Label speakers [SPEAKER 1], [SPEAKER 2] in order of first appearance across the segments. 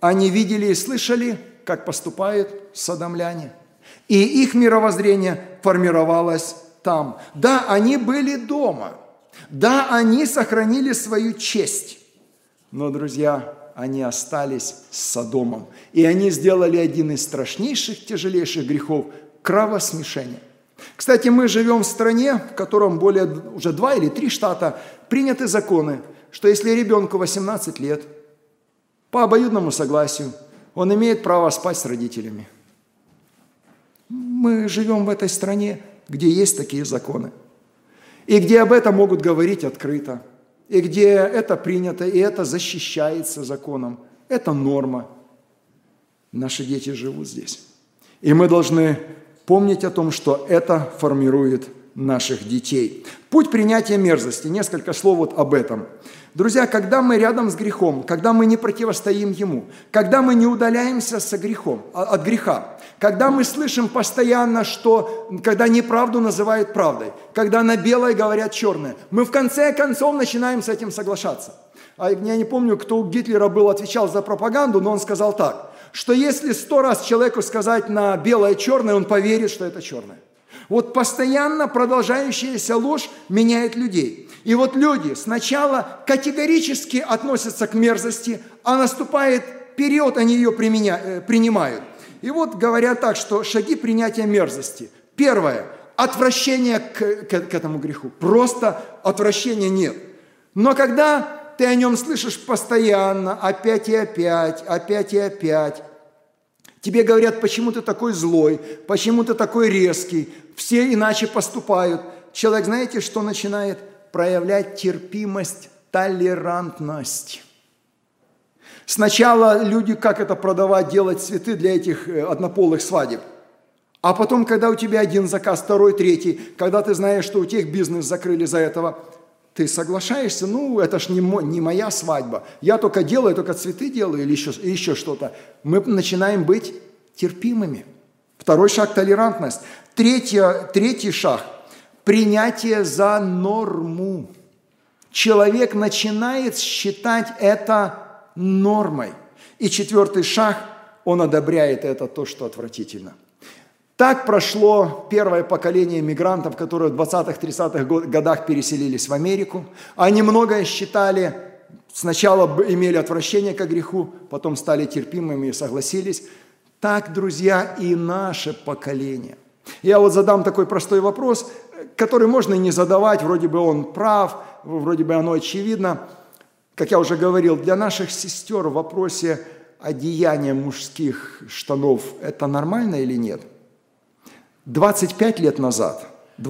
[SPEAKER 1] Они видели и слышали, как поступают содомляне. И их мировоззрение формировалось там. Да, они были дома. Да, они сохранили свою честь. Но, друзья, они остались с Содомом. И они сделали один из страшнейших, тяжелейших грехов – кровосмешение. Кстати, мы живем в стране, в котором уже 2 или 3 штата приняты законы, что если ребенку 18 лет, по обоюдному согласию, он имеет право спать с родителями. Мы живем в этой стране, где есть такие законы. И где об этом могут говорить открыто. И где это принято, и это защищается законом. Это норма. Наши дети живут здесь. И мы должны помнить о том, что это формирует наших детей. Путь принятия мерзости. Несколько слов вот об этом. Друзья, когда мы рядом с грехом, когда мы не противостоим ему, когда мы не удаляемся от греха, когда мы слышим постоянно, что когда неправду называют правдой, когда на белое говорят черное, мы в конце концов начинаем с этим соглашаться. Я не помню, кто у Гитлера отвечал за пропаганду, но он сказал так, что если 100 раз человеку сказать на белое черное, он поверит, что это черное. Вот постоянно продолжающаяся ложь меняет людей. И вот люди сначала категорически относятся к мерзости, а наступает период, они ее принимают. И вот говорят так, что шаги принятия мерзости. Первое – отвращение к этому греху. Просто отвращения нет. Но когда ты о нем слышишь постоянно, опять и опять, опять и опять, тебе говорят, почему ты такой злой, почему ты такой резкий, все иначе поступают. Человек, знаете, что начинает? Проявлять терпимость, толерантность. Сначала люди, как это продавать, делать цветы для этих однополых свадеб. А потом, когда у тебя один заказ, второй, третий, когда ты знаешь, что у тех бизнес закрыли за этого, ты соглашаешься, это ж не моя свадьба. Я только цветы делаю или еще что-то. Мы начинаем быть терпимыми. Второй шаг – толерантность. Третий шаг – принятие за норму. Человек начинает считать это нормой. И 4 шаг – он одобряет это, то, что отвратительно. Так прошло первое поколение мигрантов, которые в 20-30-х годах переселились в Америку. Они многое считали, сначала имели отвращение к греху, потом стали терпимыми и согласились. Так, друзья, и наше поколение. Я вот задам такой простой вопрос, который можно и не задавать, вроде бы он прав, вроде бы оно очевидно. Как я уже говорил, для наших сестер в вопросе одеяния мужских штанов это нормально или нет? 25 лет назад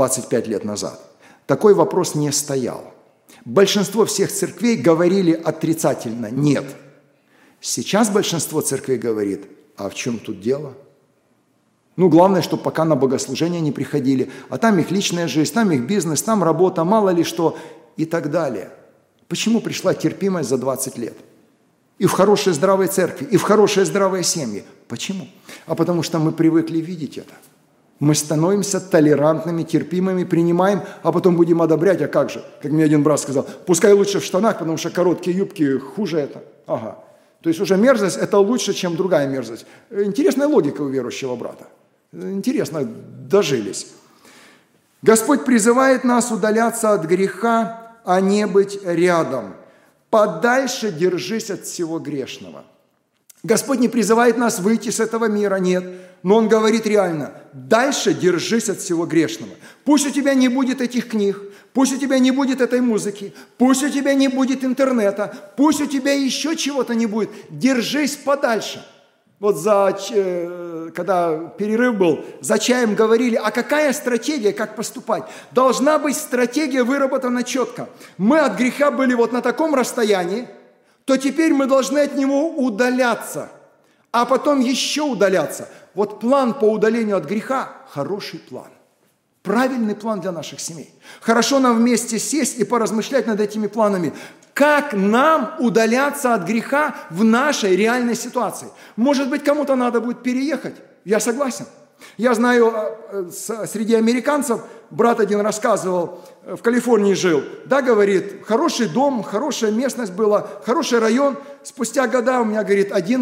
[SPEAKER 1] такой вопрос не стоял. Большинство всех церквей говорили отрицательно «нет». Сейчас большинство церквей говорит, а в чем тут дело? Главное, чтобы пока на богослужение не приходили, а там их личная жизнь, там их бизнес, там работа, мало ли что и так далее. Почему пришла терпимость за 20 лет? И в хорошие здравые церкви, и в хорошие здравые семьи. Почему? А потому что мы привыкли видеть это. Мы становимся толерантными, терпимыми, принимаем, а потом будем одобрять. А как же? Как мне один брат сказал, пускай лучше в штанах, потому что короткие юбки хуже это. Ага. То есть уже мерзость – это лучше, чем другая мерзость. Интересная логика у верующего брата. Интересно, дожились. Господь призывает нас удаляться от греха, а не быть рядом. Подальше держись от всего грешного. Господь не призывает нас выйти с этого мира, нет. Но Он говорит реально, дальше держись от всего грешного. Пусть у тебя не будет этих книг, пусть у тебя не будет этой музыки, пусть у тебя не будет интернета, пусть у тебя еще чего-то не будет. Держись подальше. Вот когда перерыв был, за чаем говорили, а какая стратегия, как поступать? Должна быть стратегия выработана четко. Мы от греха были вот на таком расстоянии, то теперь мы должны от него удаляться, а потом еще удаляться. Вот план по удалению от греха – хороший план. Правильный план для наших семей. Хорошо нам вместе сесть и поразмышлять над этими планами. Как нам удаляться от греха в нашей реальной ситуации? Может быть, кому-то надо будет переехать. Я согласен. Я знаю, среди американцев, брат один рассказывал, в Калифорнии жил. Да, говорит, хороший дом, хорошая местность была, хороший район. Спустя года у меня, говорит, один